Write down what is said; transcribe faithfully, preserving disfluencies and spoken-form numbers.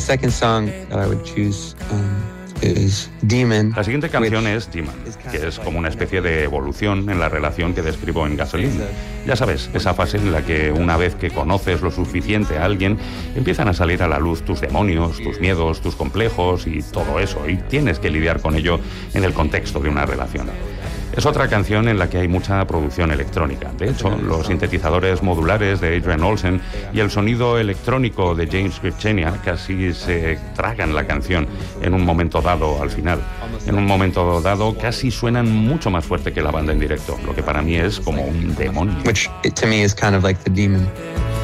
second song that I would choose um, is Demon. La siguiente canción es Demon, que es como una especie de evolución en la relación que describo en Gasoline. Ya sabes, esa fase en la que una vez que conoces lo suficiente a alguien, empiezan a salir a la luz tus demonios, tus miedos, tus complejos y todo eso, y tienes que lidiar con ello en el contexto de una relación. Es otra canción en la que hay mucha producción electrónica. De hecho, los sintetizadores modulares de Adrian Olsen y el sonido electrónico de James Virginia casi se tragan la canción en un momento dado al final. En un momento dado casi suenan mucho más fuerte que la banda en directo, lo que para mí es como un demonio. Which to me is kind of like the demon.